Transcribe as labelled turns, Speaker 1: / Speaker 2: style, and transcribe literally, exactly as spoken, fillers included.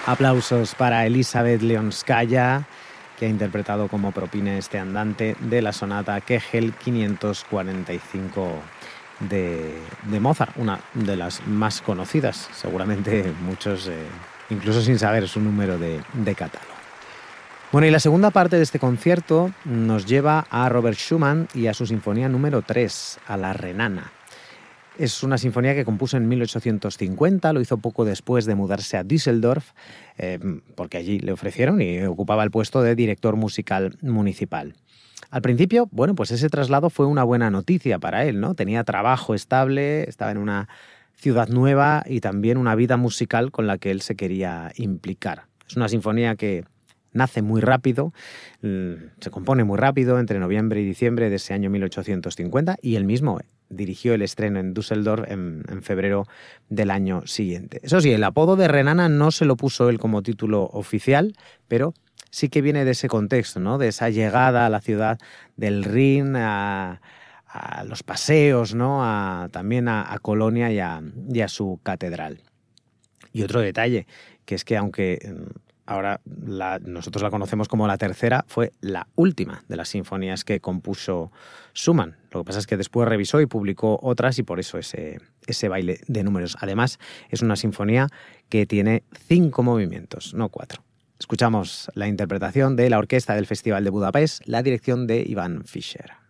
Speaker 1: Aplausos para Elisabeth Leonskaya, que ha interpretado como propine este andante de la sonata Kegel quinientos cuarenta y cinco de, de Mozart, una de las más conocidas, seguramente muchos, eh, incluso sin saber su número de, de catálogo. Bueno, y la segunda parte de este concierto nos lleva a Robert Schumann y a su sinfonía número tres, a la Renana. Es una sinfonía que compuso en mil ochocientos cincuenta, lo hizo poco después de mudarse a Düsseldorf, eh, porque allí le ofrecieron y ocupaba el puesto de director musical municipal. Al principio, bueno, pues ese traslado fue una buena noticia para él, ¿no? Tenía trabajo estable, estaba en una ciudad nueva y también una vida musical con la que él se quería implicar. Es una sinfonía que nace muy rápido, se compone muy rápido, entre noviembre y diciembre de ese año mil ochocientos cincuenta, y él mismo dirigió el estreno en Düsseldorf en, en febrero del año siguiente. Eso sí, el apodo de Renana no se lo puso él como título oficial, pero sí que viene de ese contexto, ¿no? De esa llegada a la ciudad del Rin, a, a los paseos, ¿no? A, también a, a Colonia y a, y a su catedral. Y otro detalle, que es que aunque ahora la, nosotros la conocemos como la tercera, fue la última de las sinfonías que compuso Schumann. Lo que pasa es que después revisó y publicó otras y por eso ese, ese baile de números. Además, es una sinfonía que tiene cinco movimientos, no cuatro. Escuchamos la interpretación de la orquesta del Festival de Budapest, la dirección de Ivan Fischer.